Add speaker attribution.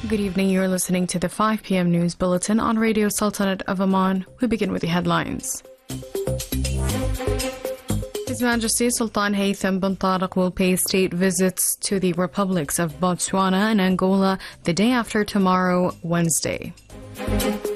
Speaker 1: Good evening. You're listening to the 5 p.m. news bulletin on Radio Sultanate of Oman. We begin with the headlines. His Majesty Sultan Haytham bin Tariq will pay state visits to the republics of Botswana and Angola the day after tomorrow, Wednesday.